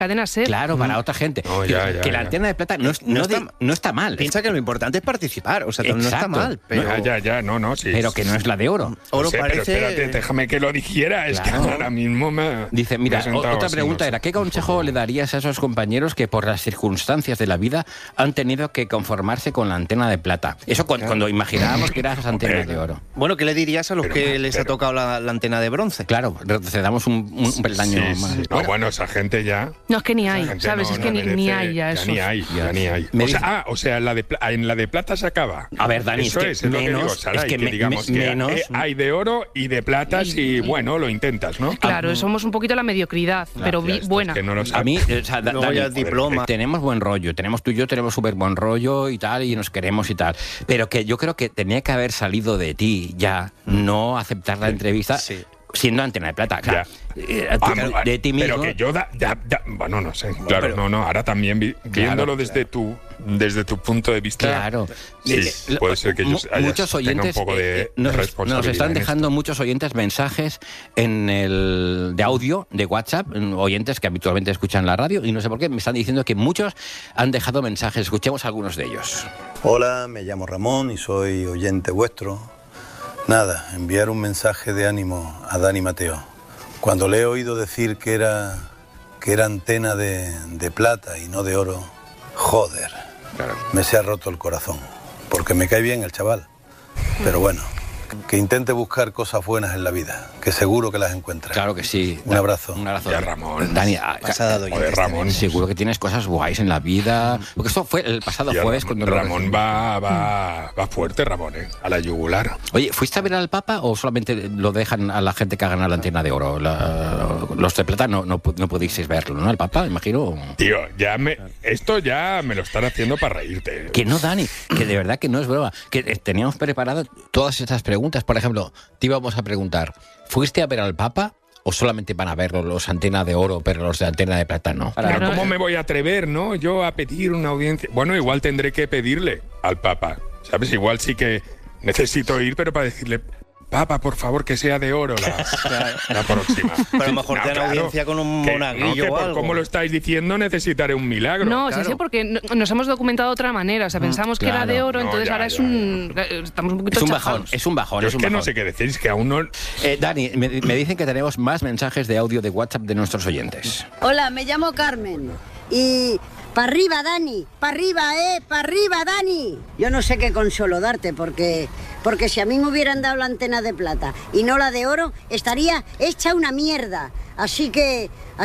cadena SER. Claro, para otra gente. No, que la antena de plata no está mal. Piensa que lo importante es participar, o sea, no está mal. Pero... Sí. Pero que no es la de oro. Oro Pero espérate, déjame que lo dijera, es que ahora mismo me... Dice, mira, otra pregunta era, ¿qué consejo le darías a esos compañeros que por las circunstancias de la vida han tenido que conformarse con la antena de plata? Eso cuando imaginábamos que eran esas antenas de oro. Bueno, ¿qué le dirías a los que les ha tocado la antena de bronce? Claro, retrocedamos un peldaño más. Sí. No, bueno, esa gente ya... No, es que ni hay, ¿sabes? Es que ni hay ya eso. Ni hay. O sea, en la de plata se acaba. A ver, Dani, eso es lo que digo, Saray, que digamos que hay de oro y de platas y bueno, lo intentas, ¿no? Claro, somos un poquito la mediocridad, pero buena. Que no lo a mí, Dani, diploma. Tenemos buen rollo, tú y yo tenemos súper buen rollo y tal, y nos queremos y tal, pero que yo creo que tenía que haber salido de ti ya, no aceptar la entrevista. Sí. Siendo antena de plata, claro. De ti mismo. Pero que yo bueno, no sé. Claro, no. Ahora también viéndolo desde tu punto de vista. Claro. Sí, puede ser que ellos muchos oyentes un poco de nos están dejando muchos oyentes mensajes de audio de WhatsApp, oyentes que habitualmente escuchan la radio, y no sé por qué me están diciendo que muchos han dejado mensajes. Escuchemos algunos de ellos. Hola, me llamo Ramón y soy oyente vuestro. Nada, enviar un mensaje de ánimo a Dani Mateo. Cuando le he oído decir que era antena de plata y no de oro, joder, claro, me se ha roto el corazón, porque me cae bien el chaval. Pero bueno, que intente buscar cosas buenas en la vida, que seguro que las encuentra. Claro que sí. Un abrazo. Un abrazo. Ya, Ramón. Dani, Ramón. Seguro que tienes cosas guays en la vida. Porque esto fue el pasado jueves cuando... Ramón va fuerte, Ramón, a la yugular. Oye, ¿fuiste a ver al Papa o solamente lo dejan a la gente que ha ganado la antena de oro? Los de plata no pudisteis verlo, ¿no? El Papa, imagino. Tío, esto ya me lo están haciendo para reírte. Que no, Dani, que de verdad que no es broma. Que teníamos preparado todas estas preguntas. Por ejemplo, te íbamos a preguntar, ¿fuiste a ver al Papa o solamente van a verlo los antena de oro, pero los de antena de plata no? Pero ¿cómo me voy a atrever, no? Yo a pedir una audiencia... Bueno, igual tendré que pedirle al Papa, ¿sabes? Igual sí que necesito ir, pero para decirle... Papa, por favor, que sea de oro la próxima. Pero a lo mejor te dan audiencia con un monaguillo o algo. Como lo estáis diciendo, necesitaré un milagro. No, claro. Sí, porque nos hemos documentado de otra manera. O sea, pensamos que era de oro, entonces ahora estamos un poquito chafados. Es un bajón. Es que no sé qué decir, es que aún no... Dani, me dicen que tenemos más mensajes de audio de WhatsApp de nuestros oyentes. Hola, me llamo Carmen y... ¡Para arriba, Dani! ¡Para arriba, Dani! Yo no sé qué consuelo darte, porque si a mí me hubieran dado la antena de plata y no la de oro, estaría hecha una mierda. Así que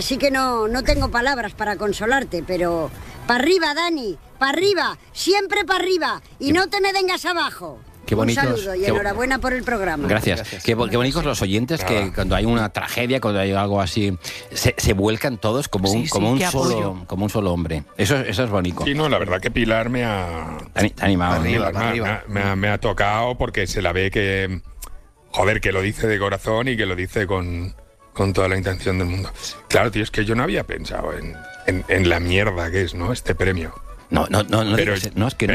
no tengo palabras para consolarte, pero... ¡Para arriba, Dani! ¡Para arriba! ¡Siempre para arriba! ¡Y no te me vengas abajo! Qué bonitos, un saludo y enhorabuena por el programa. Gracias. Qué bonitos los oyentes que cuando hay una tragedia, cuando hay algo así, se vuelcan todos como un solo hombre. Eso es bonito. Sí, no, la verdad que Pilar me ha animado. Me ha tocado porque se la ve que, joder, que lo dice de corazón y que lo dice con toda la intención del mundo. Claro, tío, es que yo no había pensado en la mierda que es, ¿no? Este premio. No, es que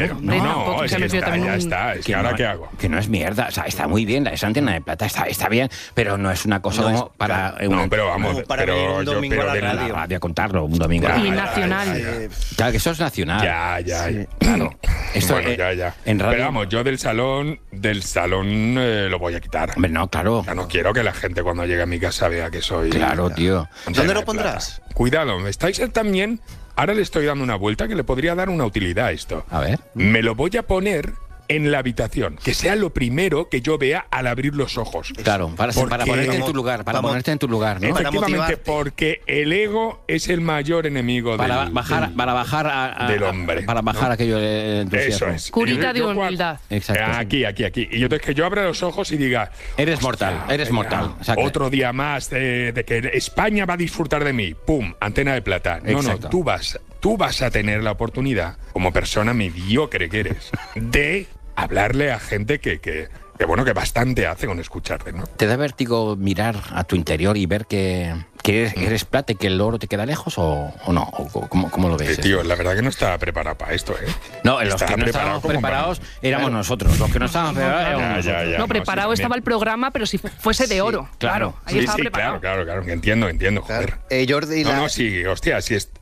ya está. Es que ahora ¿qué hago? Que no es mierda, o sea, está muy bien, esa antena de plata está bien, pero no es una cosa como para... pero vamos, pero un domingo a la radio. Voy a contarlo, un domingo. Y nacional. Claro, que eso es nacional. Ya. Claro. Esto, ya. En radio... Pero vamos, yo del salón lo voy a quitar. Hombre, no, claro. Ya no quiero que la gente cuando llegue a mi casa vea que soy... Claro, tío. ¿Dónde lo pondrás? Cuidado, estáis también... Ahora le estoy dando una vuelta que le podría dar una utilidad a esto. A ver. Me lo voy a poner en la habitación, que sea lo primero que yo vea al abrir los ojos. Claro, para ponerte en tu lugar, ponerte en tu lugar, ¿no? Efectivamente, porque el ego es el mayor enemigo para bajar del hombre. Para bajar, ¿no? Aquello de entusiasmo. Eso es. Curita de humildad. Exacto. Aquí. Y entonces que yo abra los ojos y diga... Eres mortal. Exacto. Otro día más de que España va a disfrutar de mí. ¡Pum! Antena de plata. Exacto. No, tú vas a tener la oportunidad, como persona mediocre que eres, de hablarle a gente que bueno, que bastante hace con escucharte, ¿no? ¿Te da vértigo mirar a tu interior y ver que eres plata y que el oro te queda lejos o no? ¿Cómo lo ves? Tío, la verdad que no estaba preparado para esto, ¿eh? No, los que no estábamos preparados éramos nosotros. Los que no estábamos preparados éramos nosotros. No, preparado estaba el programa, pero si fuese de oro. Claro. Ahí estaba preparado. Claro, que entiendo, joder. Jordi, no, sí, hostia, sí es...